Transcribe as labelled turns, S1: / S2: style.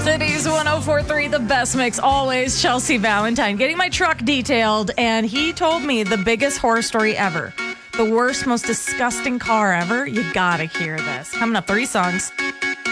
S1: Cities 104.3, the best mix always. Chelsea Valentine getting my truck detailed, and he told me the biggest horror story ever. The worst, most disgusting car ever. You gotta hear this. Coming up, 3 songs.